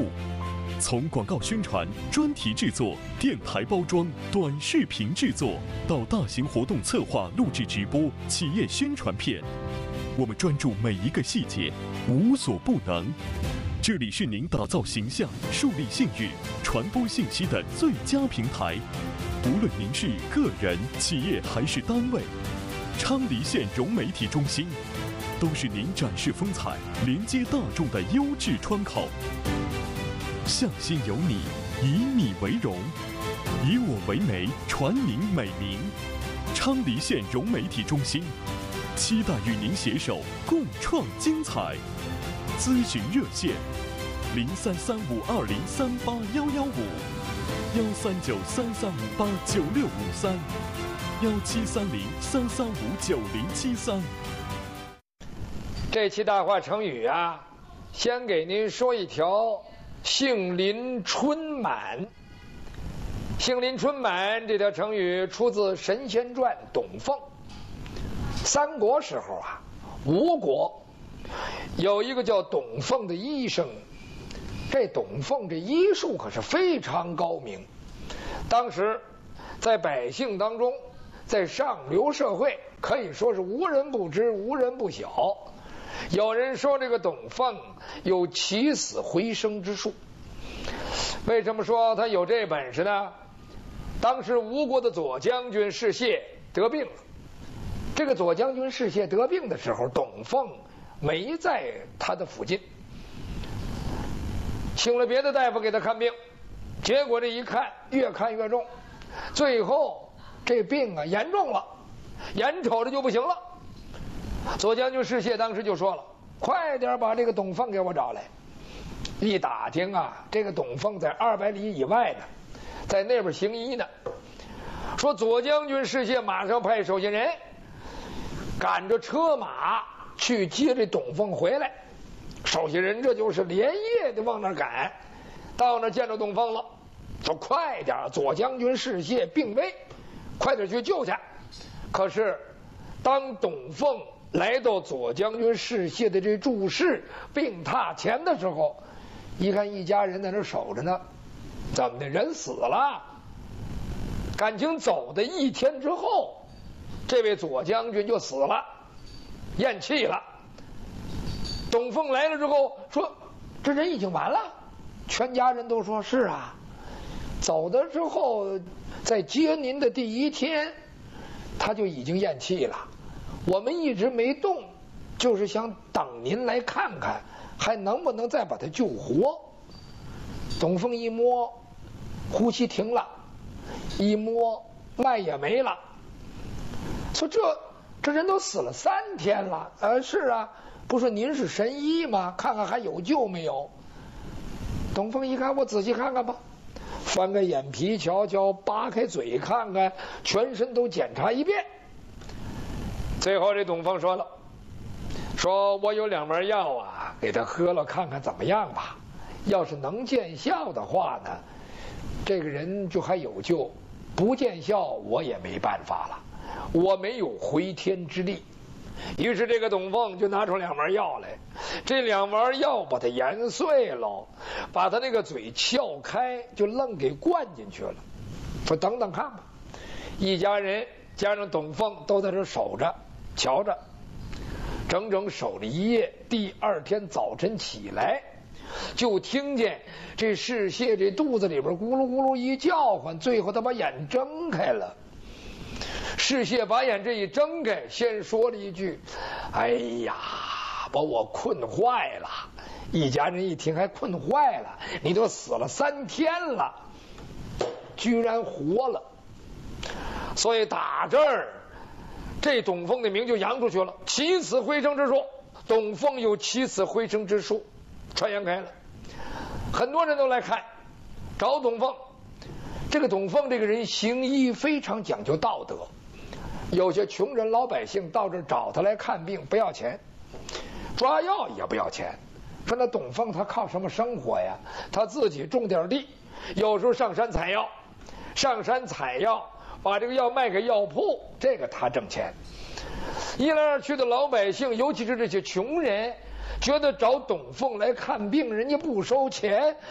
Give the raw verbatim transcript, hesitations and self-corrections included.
务。从广告宣传、专题制作、电台包装、短视频制作，到大型活动策划、录制直播、企业宣传片，我们专注每一个细节，无所不能。这里是您打造形象、树立信誉、传播信息的最佳平台。无论您是个人、企业还是单位，昌黎县融媒体中心都是您展示风采、连接大众的优质窗口。向心有你，以你为荣，以我为媒，传您美名。昌黎县融媒体中心，期待与您携手共创精彩。咨询热线：零三三五二零三八幺幺五，幺三九三三五八九六五三，幺七三零三三五九零七三。 这期大话成语啊，先给您说一条杏林春满。杏林春满这条成语出自《神仙传》董奉。三国时候啊，吴国有一个叫董奉的医生，这董奉这医术可是非常高明。当时在百姓当中，在上流社会可以说是无人不知，无人不晓。有人说这个董奉有起死回生之术。为什么说他有这本事呢？当时吴国的左将军士燮得病了。这个左将军士燮得病的时候，董奉没在他的附近，请了别的大夫给他看病，结果这一看越看越重，最后这病啊严重了，眼瞅着就不行了。左将军士燮当时就说了：“快点把这个董奉给我找来。”一打听啊，这个董奉在二百里以外呢，在那边行医呢。说左将军士燮马上派手下人赶着车马去接这董奉回来。手下人这就是连夜的往那儿赶，到那儿见着董奉了，说：“快点，左将军士燮病危，快点去救去。”可是当董奉来到左将军士燮的这住室病榻前的时候，一看一家人在那守着呢，怎么的，人死了？感情走的一天之后，这位左将军就死了，咽气了。董奉来了之后说：“这人已经完了。”全家人都说：“是啊，走的之后，在接您的第一天，他就已经咽气了。我们一直没动，就是想等您来看看，还能不能再把他救活。”董奉一摸，呼吸停了，一摸脉也没了，说这这人都死了三天了。呃，是啊，不是您是神医吗？看看还有救没有。董奉一看，我仔细看看吧，翻开眼皮瞧瞧，扒开嘴看看，全身都检查一遍。最后这董奉说了，说我有两味药啊，给他喝了看看怎么样吧。要是能见效的话呢，这个人就还有救；不见效，我也没办法了，我没有回天之力。于是这个董奉就拿出两丸药来，这两丸药把它研碎了，把他那个嘴撬开，就愣给灌进去了。说等等看吧。一家人加上董奉都在这守着瞧着，整整守了一夜。第二天早晨起来，就听见这士燮这肚子里边咕噜咕噜一叫唤，最后他把眼睁开了。士燮把眼这一睁开，先说了一句：“哎呀，把我困坏了。”一家人一听还困坏了，你都死了三天了，居然活了。所以打这儿，这董奉的名就扬出去了，起死回生之术。董奉有起死回生之术，传扬开了，很多人都来看，找董奉。这个董奉这个人行医非常讲究道德，有些穷人老百姓到这儿找他来看病不要钱，抓药也不要钱。说那董奉他靠什么生活呀？他自己种点地，有时候上山采药，上山采药把这个药卖给药铺，这个他挣钱。一来二去的老百姓，尤其是这些穷人，觉得找董奉来看病，人家不收钱，